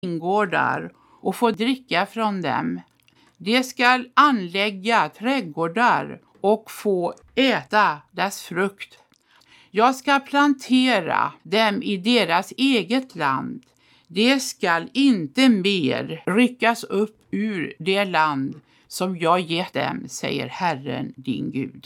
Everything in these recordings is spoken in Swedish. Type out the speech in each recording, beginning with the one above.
vingårdar och få dricka från dem. De skall anlägga trädgårdar och få äta dess frukt. Jag ska plantera dem i deras eget land. De skall inte mer ryckas upp ur det land som jag gett dem, säger Herren din Gud.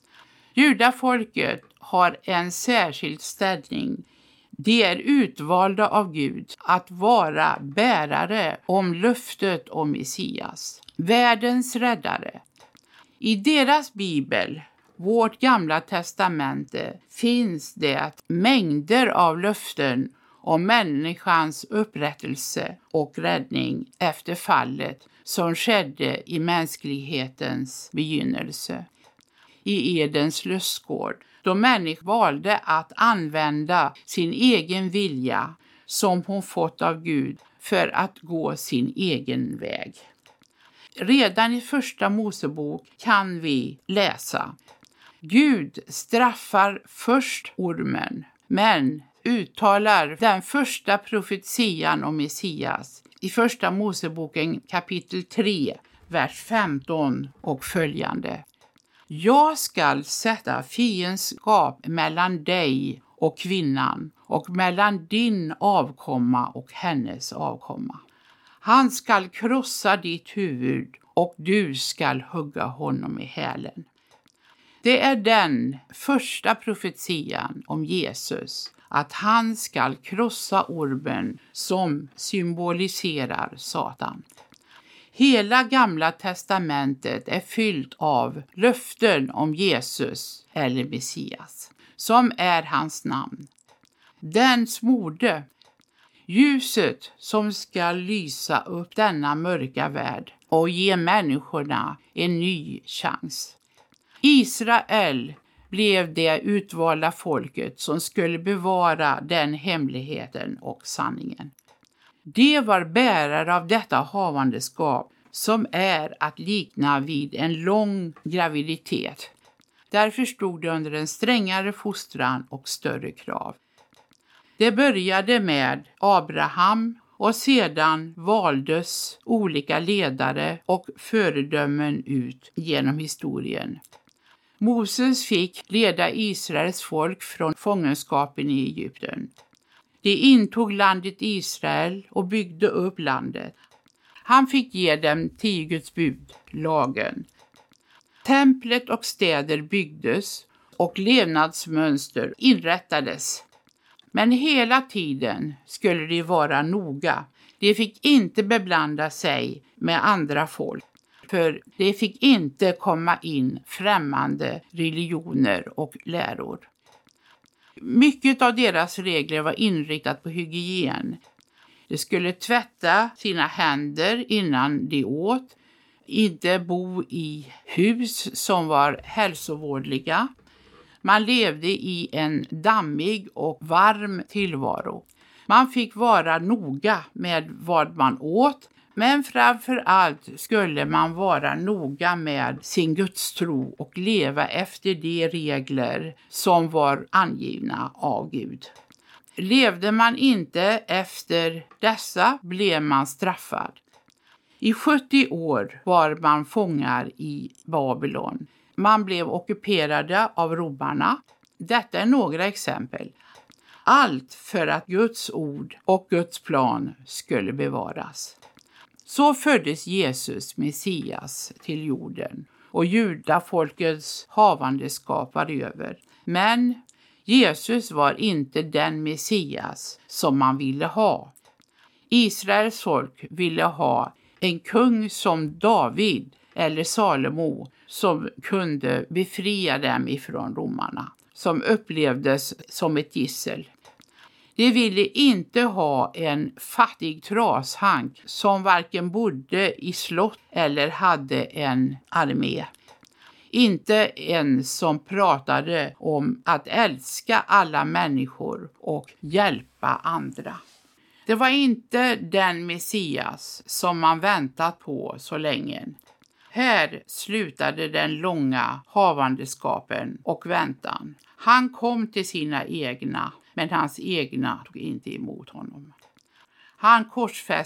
Judafolket har en särskild ställning. De är utvalda av Gud att vara bärare om löftet om Messias, världens räddare. I deras bibel, vårt gamla testamente, finns det mängder av löften om människans upprättelse och räddning efter fallet som skedde i mänsklighetens begynnelse. I Edens lustgård, då människan valde att använda sin egen vilja som hon fått av Gud för att gå sin egen väg. Redan i första Mosebok kan vi läsa: Gud straffar först ormen, men uttalar den första profetian om Messias i första Moseboken kapitel 3, vers 15 och följande. Jag skall sätta fiendskap mellan dig och kvinnan och mellan din avkomma och hennes avkomma. Han skall krossa ditt huvud och du skall hugga honom i hälen. Det är den första profetian om Jesus, att han skall krossa ormen som symboliserar Satan. Hela gamla testamentet är fyllt av löften om Jesus eller Messias, som är hans namn. Den smorde, ljuset som ska lysa upp denna mörka värld och ge människorna en ny chans. Israel blev det utvalda folket som skulle bevara den hemligheten och sanningen. De var bärare av detta havandeskap som är att likna vid en lång graviditet. Därför stod det under en strängare fostran och större krav. Det började med Abraham och sedan valdes olika ledare och föredömen ut genom historien. Moses fick leda Israels folk från fångenskapen i Egypten. De intog landet Israel och byggde upp landet. Han fick ge dem 10 Guds bud, lagen. Templet och städer byggdes och levnadsmönster inrättades. Men hela tiden skulle de vara noga. De fick inte beblanda sig med andra folk. För det fick inte komma in främmande religioner och läror. Mycket av deras regler var inriktat på hygien. De skulle tvätta sina händer innan de åt, inte bo i hus som var hälsovådliga. Man levde i en dammig och varm tillvaro. Man fick vara noga med vad man åt, men framför allt skulle man vara noga med sin gudstro och leva efter de regler som var angivna av Gud. Levde man inte efter dessa blev man straffad. I 70 år var man fångar i Babylon. Man blev ockuperade av romarna. Detta är några exempel. Allt för att Guds ord och Guds plan skulle bevaras. Så föddes Jesus, Messias, till jorden och judafolkets havandeskap var över. Men Jesus var inte den Messias som man ville ha. Israels folk ville ha en kung som David eller Salomo som kunde befria dem ifrån romarna, som upplevdes som ett gissel. De ville inte ha en fattig trashank som varken bodde i slott eller hade en armé. Inte en som pratade om att älska alla människor och hjälpa andra. Det var inte den Messias som man väntat på så länge. Här slutade den långa havandeskapen och väntan. Han kom till sina egna, men hans egna tog inte emot honom. Han korsfästes